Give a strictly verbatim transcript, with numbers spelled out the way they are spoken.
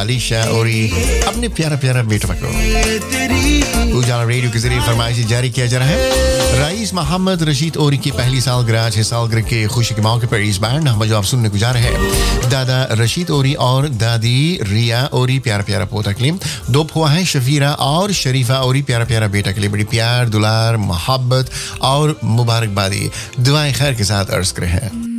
अलीशा और अपने प्यारा प्यारा बेटा को उजाला रेडियो के जरिए फरमाइश जारी किया जा रहा है। रईस मोहम्मद रशीद ओरी की पहली सालगिरह है। सालगिरह के खुशी के मौके पर इस बैंड हम जो आप सुनने को जा रहे हैं दादा रशीद ओरी और दादी रिया ओरी प्यारा प्यारा पोता के लिए, दो फुआ हैं शफीरा और शरीफा ओरी प्यारा प्यारा बेटा के लिए बड़ी प्यार दुलार मोहब्बत और मुबारकबादी दुआएं खैर के साथ अर्ज करे हैं।